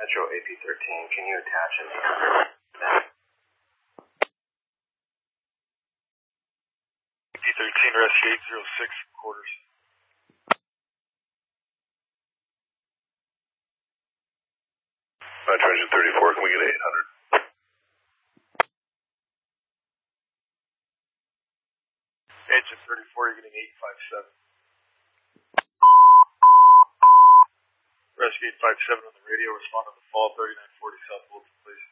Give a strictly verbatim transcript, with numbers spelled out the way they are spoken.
Metro A P thirteen, can you attach it? A P thirteen, rescue eight zero six quarters. Metro Engine thirty-four, can we get eight hundred? Engine thirty-four, you're getting eight five seven. Rescue eight five seven on the radio, respond to the fall thirty-nine forty South Wilton, please.